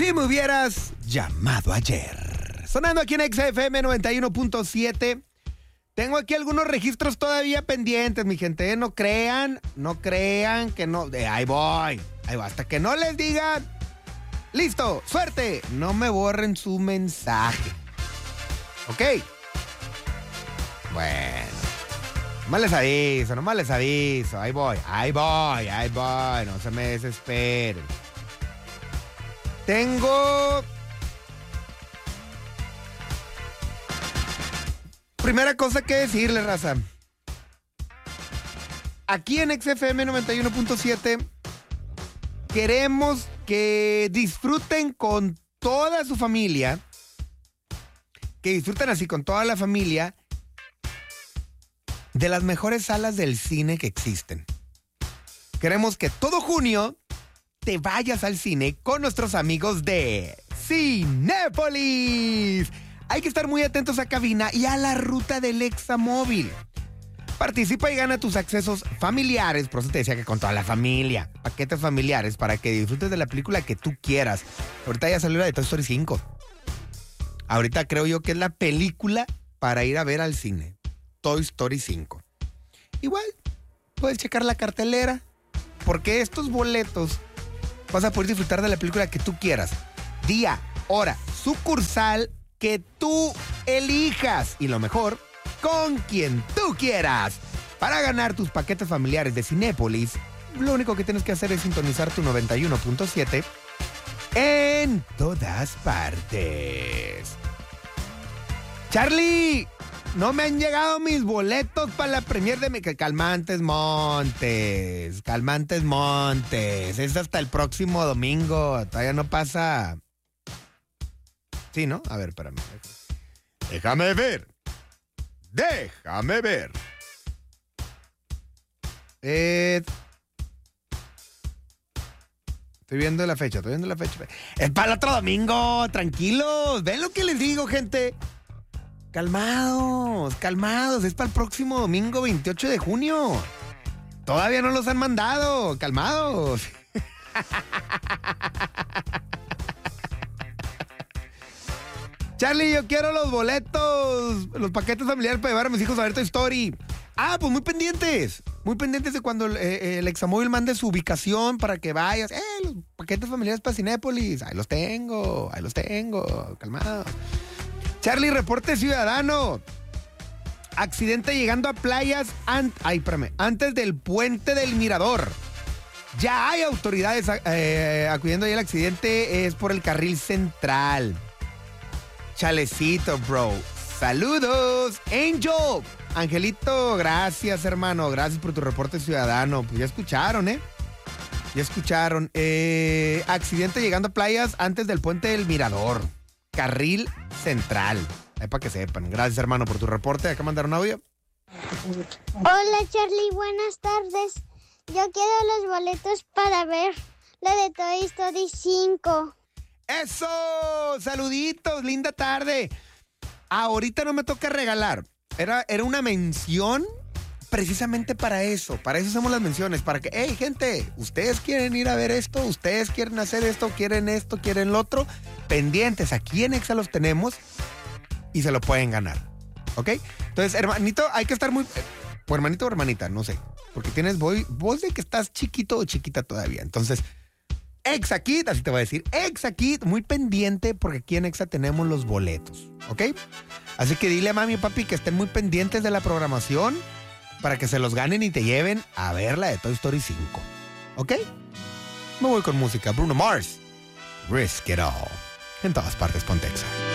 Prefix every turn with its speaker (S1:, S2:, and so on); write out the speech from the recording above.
S1: Si me hubieras llamado ayer. Sonando aquí en XFM 91.7. Tengo aquí algunos registros todavía pendientes, mi gente. No crean que no. Ahí voy. Hasta que no les digan. Listo, suerte. No me borren su mensaje. ¿Ok? Bueno. Nomás les aviso. Ahí voy. No se me desesperen. Tengo... Primera cosa que decirle, raza. Aquí en XFM 91.7 queremos que disfruten con toda su familia. Que disfruten así con toda la familia de las mejores salas del cine que existen. Queremos que todo junio te vayas al cine con nuestros amigos de Cinépolis. Hay que estar muy atentos a cabina y a la ruta del Examóvil. Participa y gana tus accesos familiares. Por eso te decía que con toda la familia. Paquetes familiares para que disfrutes de la película que tú quieras. Ahorita ya salió la de Toy Story 5. Ahorita creo yo que es la película para ir a ver al cine. Toy Story 5. Igual, puedes checar la cartelera. Porque estos boletos vas a poder disfrutar de la película que tú quieras. Día, hora, sucursal que tú elijas. Y lo mejor, con quien tú quieras. Para ganar tus paquetes familiares de Cinépolis, lo único que tienes que hacer es sintonizar tu 91.7 en todas partes. Charlie, no me han llegado mis boletos para la premier de Calmantes Montes. Es hasta el próximo domingo. Todavía no pasa. Sí, ¿no? A ver, espérame. Déjame ver. Estoy viendo la fecha. Es para el otro domingo. Tranquilos. ¿Ven lo que les digo, gente? Calmados. Es para el próximo domingo 28 de junio. Todavía no los han mandado. Calmados. Charlie, yo quiero los boletos, los paquetes familiares para llevar a mis hijos a ver Toy Story. Pues muy pendientes de cuando el Examóvil mande su ubicación para que vayas. Los paquetes familiares para Cinépolis. Ahí los tengo, calmado. Charlie, reporte ciudadano. Accidente llegando a playas antes del puente del Mirador. Ya hay autoridades acudiendo ahí al accidente. Es por el carril central. Chalecito, bro. Saludos, Angel. Angelito, gracias, hermano. Gracias por tu reporte ciudadano. Pues ya escucharon, accidente llegando a playas antes del puente del Mirador. Carril central. Ahí para que sepan. Gracias, hermano, por tu reporte. Acá mandaron audio.
S2: Hola, Charlie. Buenas tardes. Yo quiero los boletos para ver la de Toy Story 5.
S1: ¡Eso! ¡Saluditos! ¡Linda tarde! Ahorita no me toca regalar. Era una mención precisamente para eso. Para eso hacemos las menciones. Para que, hey, gente, ustedes quieren ir a ver esto, ustedes quieren hacer esto, quieren lo otro. Pendientes. Aquí en Exa los tenemos y se lo pueden ganar. ¿Ok? Entonces, hermanito, hay que estar muy... o hermanito o hermanita, no sé. Porque tienes voz de que estás chiquito o chiquita todavía. Entonces... Exa Kid, así te voy a decir, Exa Kid, muy pendiente porque aquí en Exa tenemos los boletos, ¿ok? Así que dile a mami y papi que estén muy pendientes de la programación para que se los ganen y te lleven a ver la de Toy Story 5, ¿ok? Me voy con música, Bruno Mars, Risk It All, en todas partes ponte Exa.